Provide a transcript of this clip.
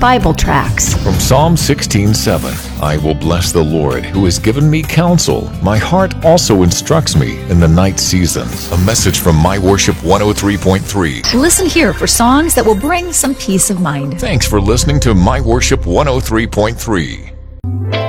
Bible tracts. From Psalm 16:7, I will bless the Lord who has given me counsel. My heart also instructs me in the night season. A message from My Worship 103.3. Listen here for songs that will bring some peace of mind. Thanks for listening to My Worship 103.3.